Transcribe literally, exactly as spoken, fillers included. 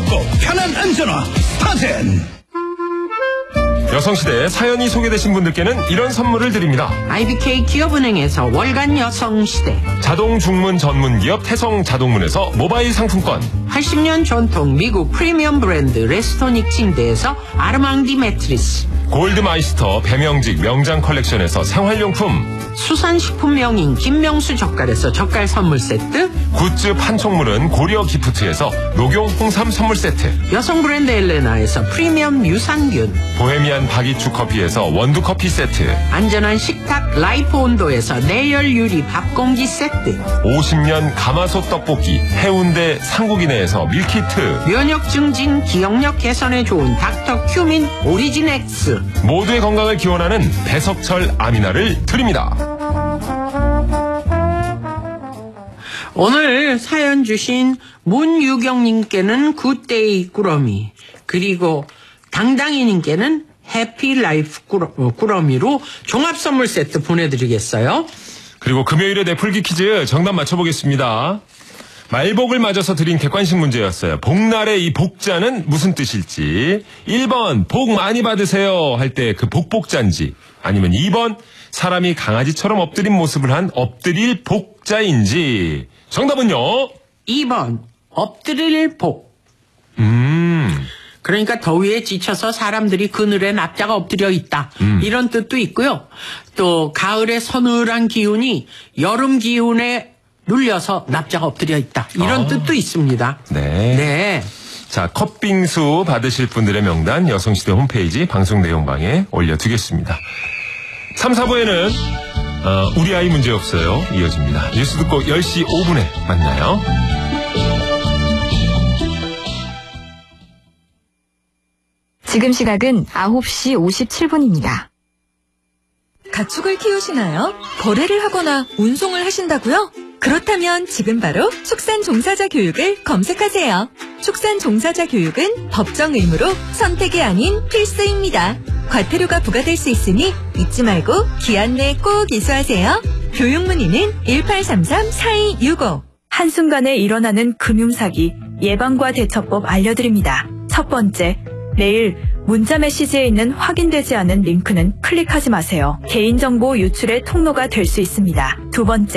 가볍고 편한 안전화 스타젠. 여성시대에 사연이 소개되신 분들께는 이런 선물을 드립니다. 아이비케이 기업은행에서 월간 여성시대, 자동 중문 전문기업 태성자동문에서 모바일 상품권, 팔십 년 전통 미국 프리미엄 브랜드 레스토닉 침대에서 아르망디 매트리스, 골드마이스터 배명직 명장 컬렉션에서 생활용품, 수산식품 명인 김명수 젓갈에서 젓갈 선물 세트, 굿즈 판촉물은 고려 기프트에서 녹용 홍삼 선물 세트, 여성 브랜드 엘레나에서 프리미엄 유산균, 보헤미안 바기추 커피에서 원두 커피 세트, 안전한 식탁 라이프 온도에서 내열 유리 밥공기 세트, 오십 년 가마솥 떡볶이 해운대 상국이네에서 밀키트, 면역 증진 기억력 개선에 좋은 닥터 큐민 오리진 X, 모두의 건강을 기원하는 배석철 아미나를 드립니다. 오늘 사연 주신 문유경님께는 굿데이 꾸러미, 그리고 당당이님께는 해피라이프 꾸러미로 종합선물 세트 보내드리겠어요. 그리고 금요일에 내풀기 퀴즈 정답 맞춰보겠습니다. 말복을 맞아서 드린 객관식 문제였어요. 복날의 이 복자는 무슨 뜻일지. 일 번 복 많이 받으세요 할 때 그 복복자인지, 아니면 이 번 사람이 강아지처럼 엎드린 모습을 한 엎드릴 복자인지. 정답은요? 이 번 엎드릴 복. 음... 그러니까 더위에 지쳐서 사람들이 그늘에 납자가 엎드려 있다. 음. 이런 뜻도 있고요. 또 가을의 서늘한 기운이 여름 기운에 눌려서 납자가 엎드려 있다. 이런 아. 뜻도 있습니다. 네. 네. 자, 컵빙수 받으실 분들의 명단 여성시대 홈페이지 방송 내용방에 올려두겠습니다. 삼, 사 부에는 어, 우리 아이 문제 없어요. 이어집니다. 뉴스 듣고 열 시 오 분에 만나요. 지금 시각은 아홉 시 오십칠 분입니다. 가축을 키우시나요? 거래를 하거나 운송을 하신다고요? 그렇다면 지금 바로 축산 종사자 교육을 검색하세요. 축산 종사자 교육은 법정 의무로 선택이 아닌 필수입니다. 과태료가 부과될 수 있으니 잊지 말고 기한 내에 꼭 이수하세요. 교육 문의는 일팔삼삼 사이육오. 한순간에 일어나는 금융사기 예방과 대처법 알려드립니다. 첫 번째, 매일 문자 메시지에 있는 확인되지 않은 링크는 클릭하지 마세요. 개인정보 유출의 통로가 될 수 있습니다. 두 번째,